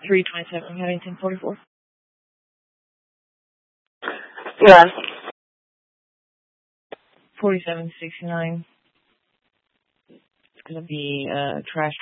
327 Huntington 44. Yeah. 4769. It's going to be trash